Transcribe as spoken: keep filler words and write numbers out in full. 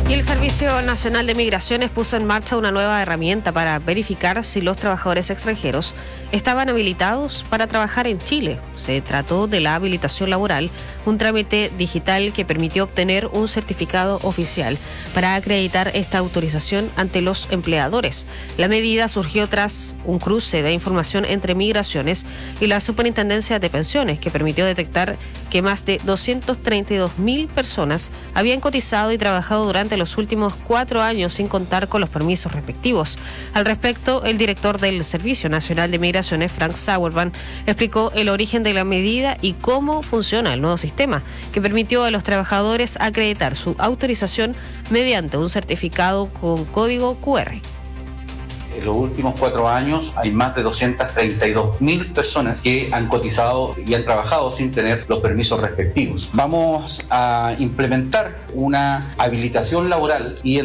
Y el Servicio Nacional de Migraciones puso en marcha una nueva herramienta para verificar si los trabajadores extranjeros estaban habilitados para trabajar en Chile. Se trató de la habilitación laboral, un trámite digital que permitió obtener un certificado oficial para acreditar esta autorización ante los empleadores. La medida surgió tras un cruce de información entre Migraciones y la Superintendencia de Pensiones, que permitió detectar que más de doscientas treinta y dos mil personas habían cotizado y trabajado durante los últimos cuatro años sin contar con los permisos respectivos. Al respecto, el director del Servicio Nacional de Migraciones, Frank Sauerman, explicó el origen de la medida y cómo funciona el nuevo sistema, que permitió a los trabajadores acreditar su autorización mediante un certificado con código cu erre. En los últimos cuatro años hay más de doscientas treinta y dos mil personas que han cotizado y han trabajado sin tener los permisos respectivos. Vamos a implementar una habilitación laboral y